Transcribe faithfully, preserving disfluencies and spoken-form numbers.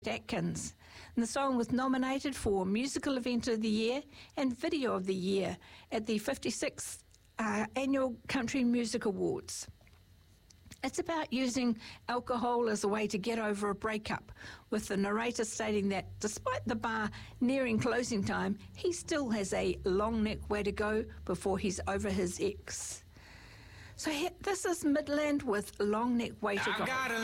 Atkins. And the song was nominated for Musical Event of the Year and Video of the Year at the fifty-sixth uh, Annual Country Music Awards. It's about using alcohol as a way to get over a breakup, with the narrator stating that despite the bar nearing closing time, he still has a long neck way to go before he's over his ex. So here, this is Midland with Long Neck Way to Go.